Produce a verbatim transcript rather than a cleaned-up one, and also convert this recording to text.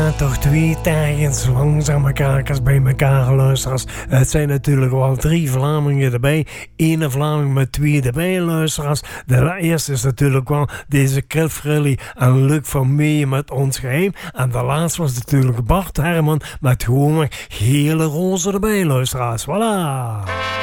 Ja, toch twee dagens langzame kakers bij elkaar, luisteraars. Het zijn natuurlijk wel drie Vlamingen erbij. Ene Vlaming met twee erbij, luisteraars. De eerste is natuurlijk wel deze Kelfrelli en Luc van Meeën met Ons Geheim. En de laatste was natuurlijk Bart Herman met gewoon hele roze erbij, luisteraars. Voilà!